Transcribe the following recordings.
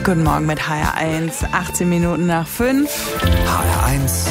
Guten Morgen mit HR1, 18 Minuten nach 5. HR1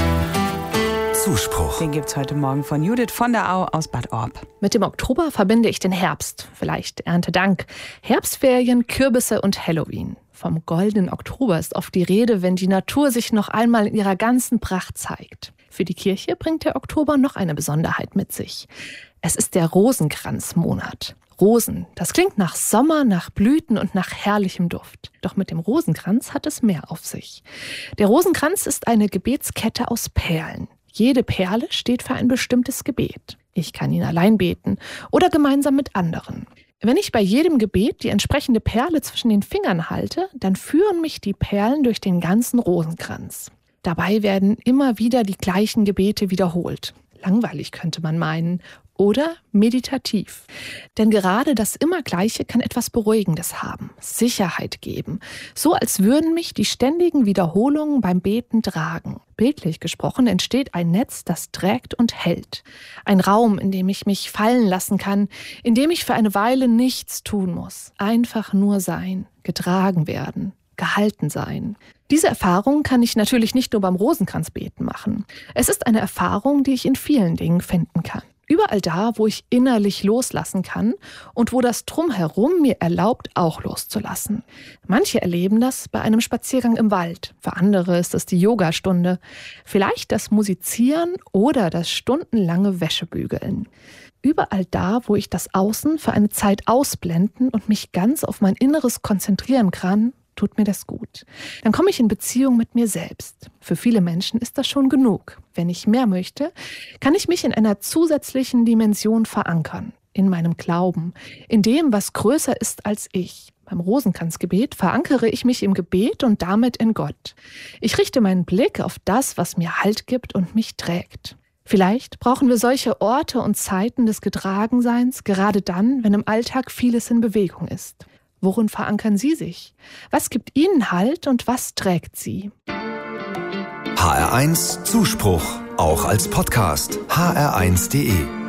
Zuspruch. Den gibt's heute Morgen von Judith von der Au aus Bad Orb. Mit dem Oktober verbinde ich den Herbst, vielleicht Erntedank, Herbstferien, Kürbisse und Halloween. Vom goldenen Oktober ist oft die Rede, wenn die Natur sich noch einmal in ihrer ganzen Pracht zeigt. Für die Kirche bringt der Oktober noch eine Besonderheit mit sich. Es ist der Rosenkranzmonat. Rosen, das klingt nach Sommer, nach Blüten und nach herrlichem Duft. Doch mit dem Rosenkranz hat es mehr auf sich. Der Rosenkranz ist eine Gebetskette aus Perlen. Jede Perle steht für ein bestimmtes Gebet. Ich kann ihn allein beten oder gemeinsam mit anderen. Wenn ich bei jedem Gebet die entsprechende Perle zwischen den Fingern halte, dann führen mich die Perlen durch den ganzen Rosenkranz. Dabei werden immer wieder die gleichen Gebete wiederholt. Langweilig könnte man meinen. Oder meditativ. Denn gerade das Immergleiche kann etwas Beruhigendes haben, Sicherheit geben. So als würden mich die ständigen Wiederholungen beim Beten tragen. Bildlich gesprochen entsteht ein Netz, das trägt und hält. Ein Raum, in dem ich mich fallen lassen kann, in dem ich für eine Weile nichts tun muss. Einfach nur sein, getragen werden, gehalten sein. Diese Erfahrung kann ich natürlich nicht nur beim Rosenkranzbeten machen. Es ist eine Erfahrung, die ich in vielen Dingen finden kann. Überall da, wo ich innerlich loslassen kann und wo das Drumherum mir erlaubt, auch loszulassen. Manche erleben das bei einem Spaziergang im Wald. Für andere ist es die Yogastunde. Vielleicht das Musizieren oder das stundenlange Wäschebügeln. Überall da, wo ich das Außen für eine Zeit ausblenden und mich ganz auf mein Inneres konzentrieren kann, tut mir das gut. Dann komme ich in Beziehung mit mir selbst. Für viele Menschen ist das schon genug. Wenn ich mehr möchte, kann ich mich in einer zusätzlichen Dimension verankern. In meinem Glauben, in dem, was größer ist als ich. Beim Rosenkranzgebet verankere ich mich im Gebet und damit in Gott. Ich richte meinen Blick auf das, was mir Halt gibt und mich trägt. Vielleicht brauchen wir solche Orte und Zeiten des Getragenseins, gerade dann, wenn im Alltag vieles in Bewegung ist. Worin verankern Sie sich? Was gibt Ihnen Halt und was trägt Sie? HR1 Zuspruch, auch als Podcast. hr1.de